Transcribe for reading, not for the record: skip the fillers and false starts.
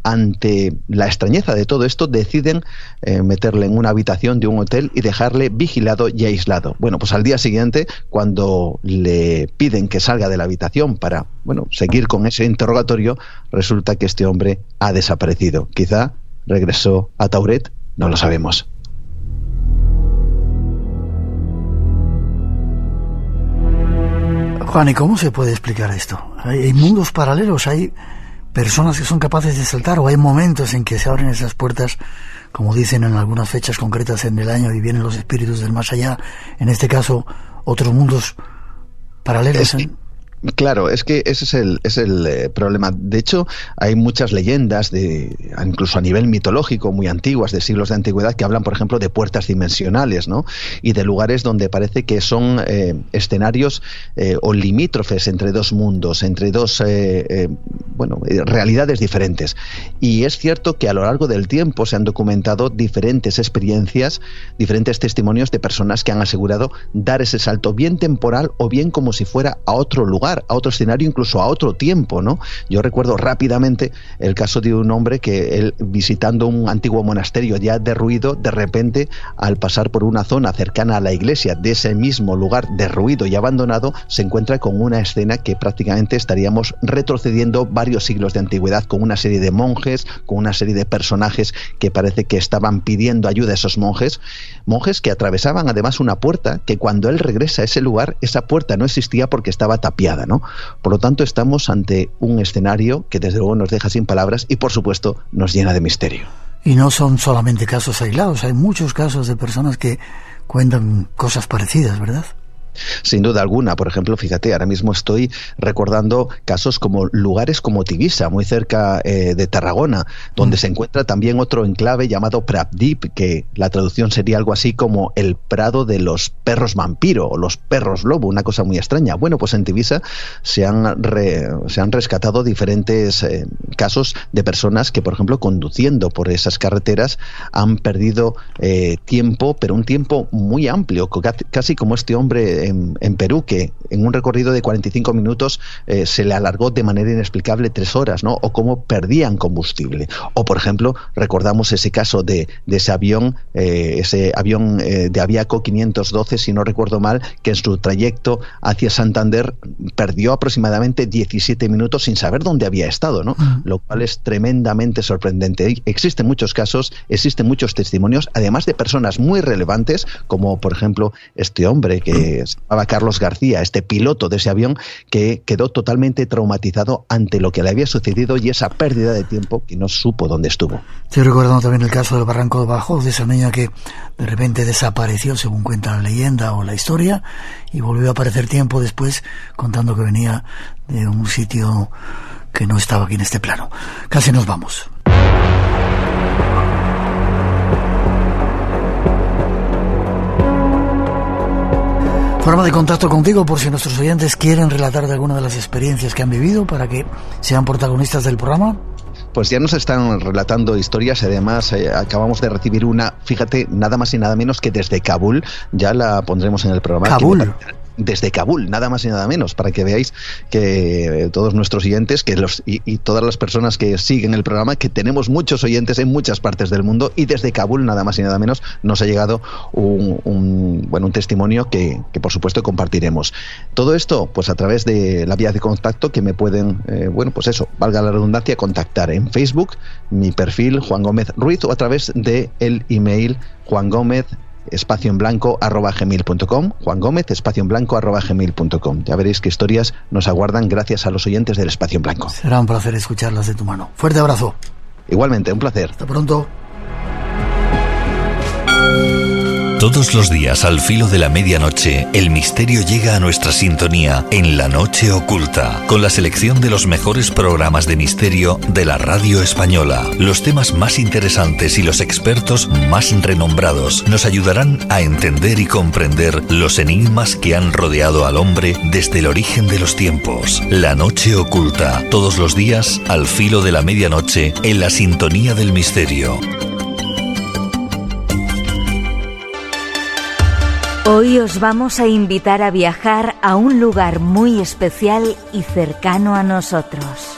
ante la extrañeza de todo esto, deciden meterle en una habitación de un hotel y dejarle vigilado y aislado. Bueno, pues al día siguiente, cuando le piden que salga de la habitación para, seguir con ese interrogatorio, resulta que este hombre ha desaparecido. Quizá regresó a Tauret, no lo sabemos. Juan, ¿y cómo se puede explicar esto? ¿Hay mundos paralelos? ¿Hay personas que son capaces de saltar? ¿O hay momentos en que se abren esas puertas, como dicen en algunas fechas concretas en el año, y vienen los espíritus del más allá? En este caso, otros mundos paralelos. Claro, es que ese es el problema. De hecho, hay muchas leyendas, incluso a nivel mitológico, muy antiguas, de siglos de antigüedad, que hablan, por ejemplo, de puertas dimensionales, ¿no? Y de lugares donde parece que son escenarios o limítrofes entre dos mundos, entre dos realidades diferentes. Y es cierto que a lo largo del tiempo se han documentado diferentes experiencias, diferentes testimonios de personas que han asegurado dar ese salto, bien temporal o bien como si fuera a otro lugar, a otro escenario, incluso a otro tiempo, ¿no? Yo recuerdo rápidamente el caso de un hombre que él, visitando un antiguo monasterio ya derruido, de repente, al pasar por una zona cercana a la iglesia de ese mismo lugar derruido y abandonado, se encuentra con una escena que prácticamente estaríamos retrocediendo varios siglos de antigüedad, con una serie de monjes, con una serie de personajes que parece que estaban pidiendo ayuda a esos monjes que atravesaban además una puerta que, cuando él regresa a ese lugar, esa puerta no existía porque estaba tapiada, ¿no? Por lo tanto, estamos ante un escenario que desde luego nos deja sin palabras y, por supuesto, nos llena de misterio. Y no son solamente casos aislados, hay muchos casos de personas que cuentan cosas parecidas, ¿verdad? Sin duda alguna. Por ejemplo, fíjate, ahora mismo estoy recordando casos como lugares como Tivissa, muy cerca de Tarragona, donde se encuentra también otro enclave llamado Pratdip, que la traducción sería algo así como el prado de los perros vampiro o los perros lobo, una cosa muy extraña. Bueno, pues en Tivissa se han rescatado diferentes casos de personas que, por ejemplo, conduciendo por esas carreteras han perdido tiempo, pero un tiempo muy amplio, casi como este hombre en Perú, que en un recorrido de 45 minutos se le alargó de manera inexplicable 3 horas, ¿no? O cómo perdían combustible. O, por ejemplo, recordamos ese caso de ese avión de Aviaco 512, si no recuerdo mal, que en su trayecto hacia Santander perdió aproximadamente 17 minutos sin saber dónde había estado, ¿no? Lo cual es tremendamente sorprendente. Existen muchos casos, existen muchos testimonios, además de personas muy relevantes, como por ejemplo este hombre que se llamaba Carlos García, este piloto de ese avión, que quedó totalmente traumatizado ante lo que le había sucedido y esa pérdida de tiempo, que no supo dónde estuvo. Estoy recordando también el caso del Barranco de Bajos, de esa niña que de repente desapareció, según cuenta la leyenda o la historia, y volvió a aparecer tiempo después contando que venía de un sitio que no estaba aquí en este plano. Casi nos vamos. Forma de contacto contigo por si nuestros oyentes quieren relatar de alguna de las experiencias que han vivido para que sean protagonistas del programa. Pues ya nos están relatando historias. Además, acabamos de recibir una, fíjate, nada más y nada menos que desde Kabul. Ya la pondremos en el programa. Kabul. Desde Kabul, nada más y nada menos, para que veáis que todos nuestros oyentes y todas las personas que siguen el programa, que tenemos muchos oyentes en muchas partes del mundo, y desde Kabul, nada más y nada menos, nos ha llegado un testimonio que por supuesto compartiremos. Todo esto pues a través de la vía de contacto que me pueden, valga la redundancia, contactar en Facebook, mi perfil Juan Gómez Ruiz, o a través de el email juangomez_gmail.com, juangomez_gmail.com. Ya veréis qué historias nos aguardan gracias a los oyentes del Espacio en Blanco. Será un placer escucharlas de tu mano. Fuerte abrazo. Igualmente, un placer. Hasta pronto. Todos los días al filo de la medianoche, el misterio llega a nuestra sintonía en La Noche Oculta, con la selección de los mejores programas de misterio de la radio española. Los temas más interesantes y los expertos más renombrados nos ayudarán a entender y comprender los enigmas que han rodeado al hombre desde el origen de los tiempos. La Noche Oculta, todos los días al filo de la medianoche, en la sintonía del misterio. Hoy os vamos a invitar a viajar a un lugar muy especial y cercano a nosotros.